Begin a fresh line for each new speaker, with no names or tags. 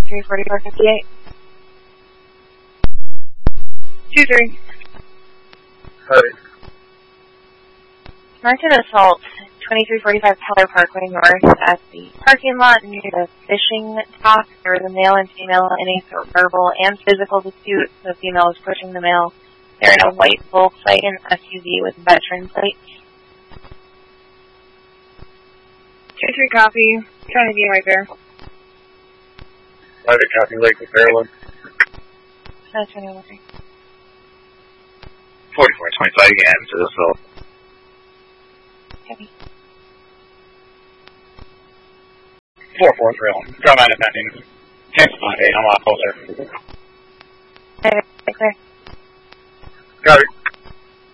34458.
2-3.
Hurry.
Marked an assault, 2345 Keller Parkway North at the parking lot near the fishing dock. There was a male and female in a verbal and physical dispute. The female was pushing the male. They're in a white Volkswagen SUV with veteran plates.
2-3 copy. Trying to be right there.
Private copy, Lakewood, Maryland.
4425 again to the assault.
Copy.
443. Draw mine attending. 10-5-8, I'm off closer.
Clear.
Got it.